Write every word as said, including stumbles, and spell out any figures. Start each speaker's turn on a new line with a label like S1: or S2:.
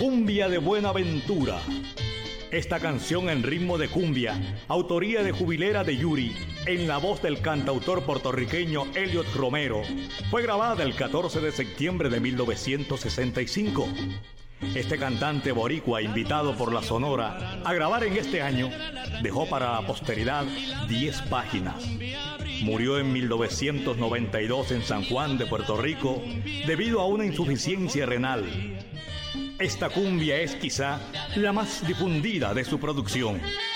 S1: Cumbia de Buenaventura. Esta canción en ritmo de cumbia, autoría de Jubilera de Yuri, en la voz del cantautor puertorriqueño Elliot Romero, fue grabada el catorce de septiembre de mil novecientos sesenta y cinco. Este cantante boricua, invitado por la Sonora a grabar en este año, dejó para la posteridad diez páginas. Murió en mil novecientos noventa y dos en San Juan de Puerto Rico debido a una insuficiencia renal. Esta cumbia es quizá la más difundida de su producción.